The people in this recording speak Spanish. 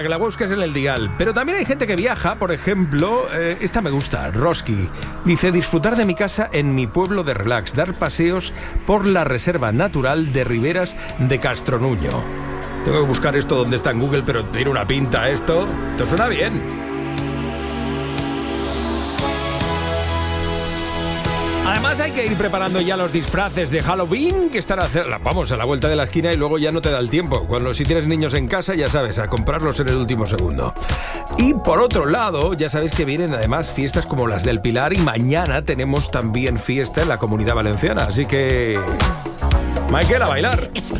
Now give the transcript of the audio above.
Que la busques en el dial. Pero también hay gente que viaja, por ejemplo, esta me gusta, Roski. Dice, disfrutar de mi casa en mi pueblo de relax, dar paseos por la Reserva Natural de Riberas de Castronuño. Tengo que buscar esto donde está en Google, pero tiene una pinta esto. Esto suena bien. Además hay que ir preparando ya los disfraces de Halloween que están vamos, a la vuelta de la esquina y luego ya no te da el tiempo. Si tienes niños en casa, ya sabes, a comprarlos en el último segundo. Y por otro lado, ya sabéis que vienen además fiestas como las del Pilar y mañana tenemos también fiesta en la Comunidad Valenciana. Así que... Michael, a bailar.